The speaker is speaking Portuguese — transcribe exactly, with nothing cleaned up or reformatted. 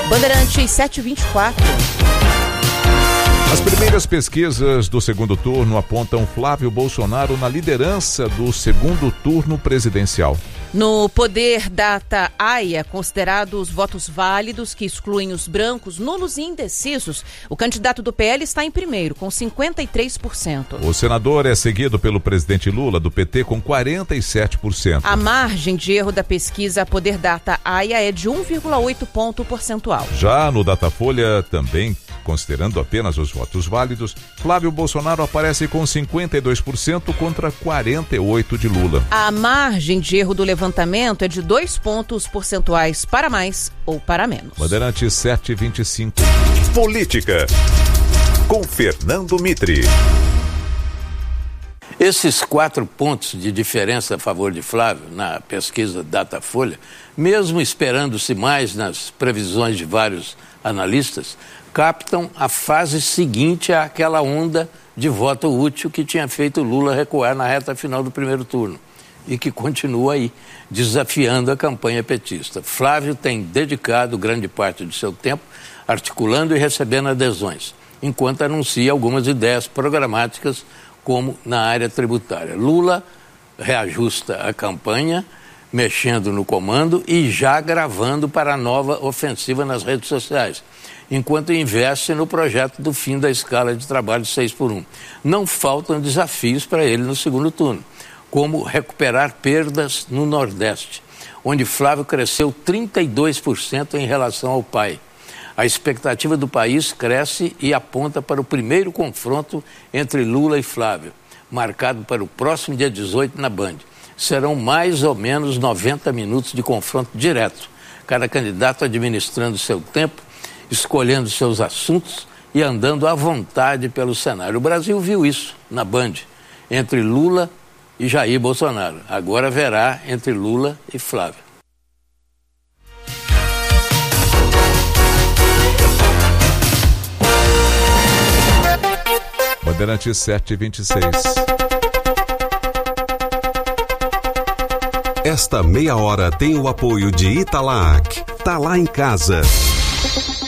Bandeirantes sete e vinte e quatro. As primeiras pesquisas do segundo turno apontam Flávio Bolsonaro na liderança do segundo turno presidencial. No Poder Data A I A, considerados votos válidos que excluem os brancos, nulos e indecisos, o candidato do P L está em primeiro, com cinquenta e três por cento. O senador é seguido pelo presidente Lula, do P T, com quarenta e sete por cento. A margem de erro da pesquisa Poder Data A I A é de um vírgula oito ponto percentual. Já no Datafolha, também considerando apenas os votos válidos, Flávio Bolsonaro aparece com cinquenta e dois por cento contra quarenta e oito por cento de Lula. A margem de erro do levantamento é de dois pontos percentuais para mais ou para menos. Bandeirantes sete e vinte e cinco. Política, com Fernando Mitre. Esses quatro pontos de diferença a favor de Flávio na pesquisa Datafolha, mesmo esperando-se mais nas previsões de vários analistas, captam a fase seguinte àquela onda de voto útil que tinha feito Lula recuar na reta final do primeiro turno e que continua aí, desafiando a campanha petista. Flávio tem dedicado grande parte de seu tempo articulando e recebendo adesões, enquanto anuncia algumas ideias programáticas, como na área tributária. Lula reajusta a campanha, mexendo no comando e já gravando para a nova ofensiva nas redes sociais, enquanto investe no projeto do fim da escala de trabalho seis por um. Não faltam desafios para ele no segundo turno, como recuperar perdas no Nordeste, onde Flávio cresceu trinta e dois por cento em relação ao pai. A expectativa do país cresce e aponta para o primeiro confronto entre Lula e Flávio, marcado para o próximo dia dezoito na Band. Serão mais ou menos noventa minutos de confronto direto, cada candidato administrando seu tempo, escolhendo seus assuntos e andando à vontade pelo cenário. O Brasil viu isso na Band, entre Lula e Jair Bolsonaro. Agora verá entre Lula e Flávio. Bandeirantes sete e vinte e seis. Esta meia hora tem o apoio de Italac. Tá lá em casa.